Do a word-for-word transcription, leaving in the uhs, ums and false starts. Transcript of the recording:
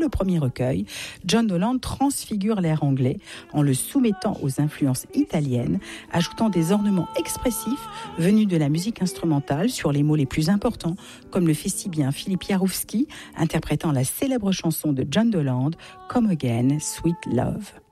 le premier recueil, John Dolan transfigure l'air anglais en le soumettant aux influences italiennes, ajoutant des ornements expressifs venus de la musique instrumentale sur les mots les plus importants, comme le fait si bien Philippe Jarouski, interprétant la célèbre chanson de John Dolan, Come Again, Sweet Love.